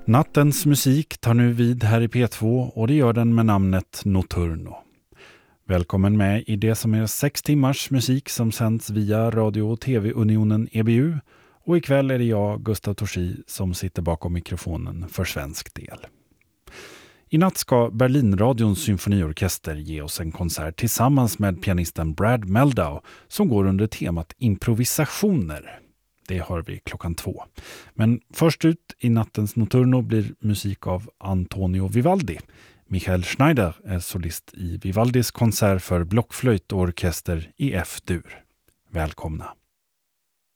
Nattens musik tar nu vid här i P2 och det gör den med namnet Notturno. Välkommen med i det som är 6 timmars musik som sänds via Radio- och TV-unionen EBU. Och ikväll är det jag, Gustav Torsi, som sitter bakom mikrofonen för svensk del. I natt ska Berlinradions symfoniorkester ge oss en konsert tillsammans med pianisten Brad Meldau som går under temat improvisationer. Det hör vi 2:00. Men först ut i nattens Notturno blir musik av Antonio Vivaldi. Michael Schneider är solist i Vivaldis konsert för blockflöjt och orkester i F-dur. Välkomna!